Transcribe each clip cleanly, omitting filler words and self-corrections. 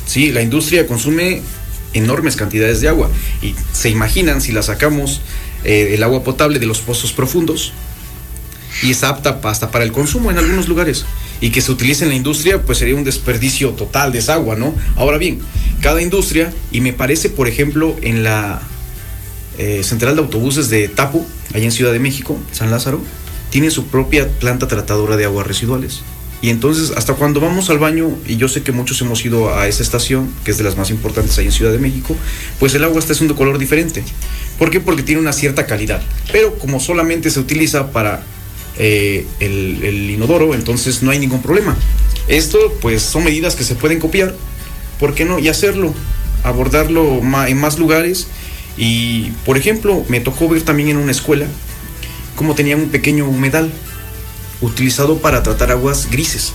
Sí, la industria consume enormes cantidades de agua y se imaginan si la sacamos el agua potable de los pozos profundos y es apta hasta para el consumo en algunos lugares y que se utilice en la industria, pues sería un desperdicio total de esa agua, ¿no? Ahora bien, cada industria, y me parece, por ejemplo, en la central de autobuses de Tapu, allá en Ciudad de México, San Lázaro, tiene su propia planta tratadora de aguas residuales. Y entonces, hasta cuando vamos al baño, y yo sé que muchos hemos ido a esa estación, que es de las más importantes ahí en Ciudad de México, pues el agua está haciendo color diferente. ¿Por qué? Porque tiene una cierta calidad. Pero como solamente se utiliza para el inodoro, entonces no hay ningún problema. Esto, pues, son medidas que se pueden copiar, ¿por qué no? Y hacerlo, abordarlo en más lugares. Y, por ejemplo, me tocó ver también en una escuela cómo tenían un pequeño humedal utilizado para tratar aguas grises.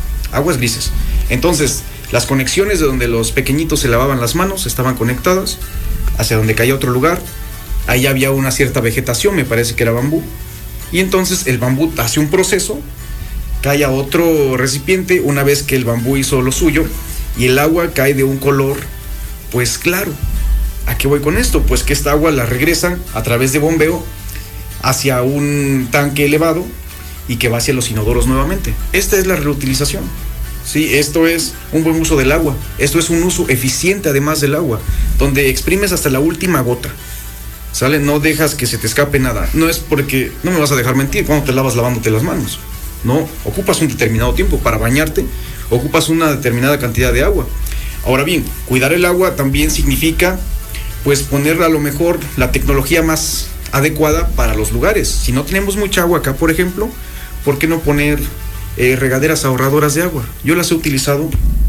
Entonces, las conexiones de donde los pequeñitos se lavaban las manos estaban conectadas hacia donde caía otro lugar. Ahí había una cierta vegetación, me parece que era bambú. Y entonces el bambú hace un proceso, cae a otro recipiente una vez que el bambú hizo lo suyo y el agua cae de un color, pues claro. ¿A qué voy con esto? Pues que esta agua la regresan a través de bombeo hacia un tanque elevado y que va hacia los inodoros nuevamente. Esta es la reutilización. Sí, esto es un buen uso del agua. Esto es un uso eficiente además del agua, donde exprimes hasta la última gota. ¿Sale? No dejas que se te escape nada. No es porque, no me vas a dejar mentir, cuando te lavas lavándote las manos. No, ocupas un determinado tiempo para bañarte, ocupas una determinada cantidad de agua. Ahora bien, cuidar el agua también significa, pues, poner a lo mejor la tecnología más adecuada para los lugares. Si no tenemos mucha agua acá, por ejemplo, ¿por qué no poner regaderas ahorradoras de agua? Yo las he utilizado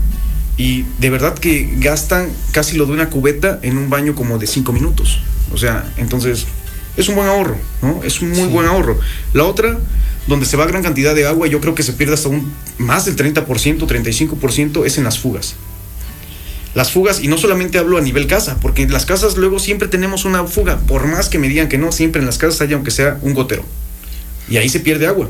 y de verdad que gastan casi lo de una cubeta en un baño como de 5 minutos. O sea, entonces es un buen ahorro, ¿no? Es un muy buen ahorro. La otra, donde se va gran cantidad de agua, yo creo que se pierde hasta más del 30%, 35%, es en las fugas. Las fugas, y no solamente hablo a nivel casa, porque en las casas luego siempre tenemos una fuga, por más que me digan que no, siempre en las casas hay aunque sea un gotero. Y ahí se pierde agua.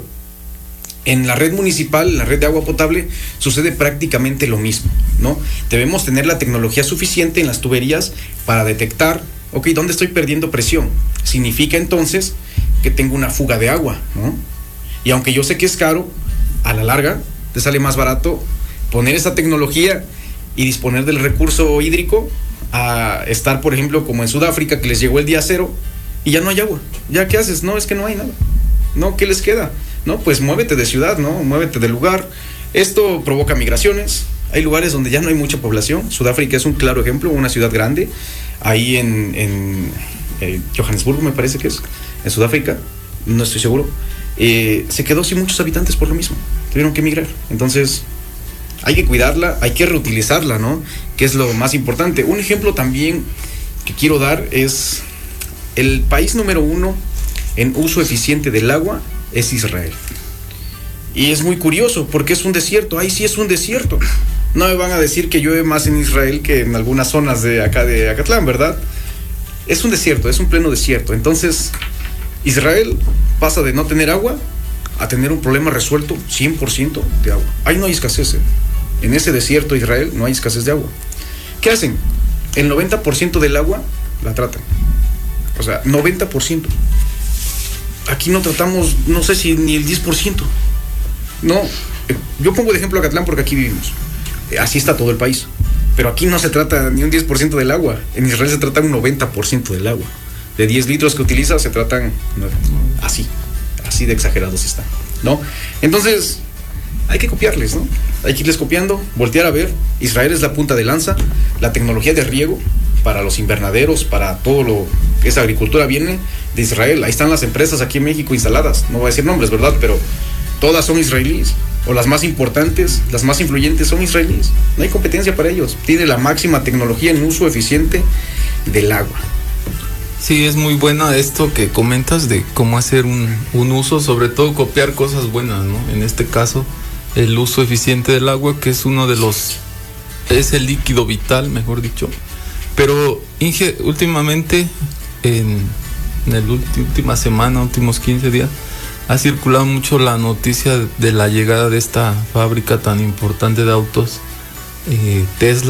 En la red municipal, en la red de agua potable, sucede prácticamente lo mismo, ¿no? Debemos tener la tecnología suficiente en las tuberías para detectar, ok, ¿dónde estoy perdiendo presión? Significa entonces que tengo una fuga de agua, ¿no? Y aunque yo sé que es caro, a la larga te sale más barato poner esa tecnología y disponer del recurso hídrico a estar, por ejemplo, como en Sudáfrica, que les llegó el día cero y ya no hay agua. ¿Ya qué haces? No, es que no hay nada. No, ¿qué les queda? No, pues muévete de ciudad, ¿no? Muévete de lugar. Esto provoca migraciones. Hay lugares donde ya no hay mucha población. Sudáfrica es un claro ejemplo, una ciudad grande. Ahí en Johannesburgo, me parece que es, en Sudáfrica, no estoy seguro. Se quedó sin muchos habitantes por lo mismo. Tuvieron que emigrar. Entonces, hay que cuidarla, hay que reutilizarla, ¿no? Que es lo más importante. Un ejemplo también que quiero dar es el país número 1 en uso eficiente del agua es Israel. Y es muy curioso porque es un desierto. Ahí sí es un desierto. No me van a decir que llueve más en Israel que en algunas zonas de acá de Acatlán, ¿verdad? Es un desierto, es un pleno desierto. Entonces, Israel pasa de no tener agua a tener un problema resuelto 100% de agua. Ahí no hay escasez, ¿eh? En ese desierto Israel no hay escasez de agua. ¿Qué hacen? El 90% del agua la tratan. O sea, 90%. Aquí no tratamos, no sé si ni el 10%. No, yo pongo de ejemplo Acatlán porque aquí vivimos. Así está todo el país. Pero aquí no se trata ni un 10% del agua. En Israel se trata un 90% del agua. De 10 litros que utiliza se tratan 9. Así de exagerados están, ¿no? Entonces, hay que copiarles, ¿no? Hay que irles copiando, voltear a ver. Israel es la punta de lanza. La tecnología de riego para los invernaderos, para todo lo que es agricultura viene de Israel. Ahí están las empresas aquí en México instaladas. No voy a decir nombres, ¿verdad? Pero todas son israelíes. O las más importantes, las más influyentes son israelíes. No hay competencia para ellos. Tiene la máxima tecnología en uso eficiente del agua. Sí, es muy buena esto que comentas de cómo hacer un uso, sobre todo copiar cosas buenas, ¿no? En este caso, el uso eficiente del agua, que es uno de los, es el líquido vital, mejor dicho. Pero, Inge, últimamente, en la última semana, últimos 15 días, ha circulado mucho la noticia de la llegada de esta fábrica tan importante de autos, Tesla.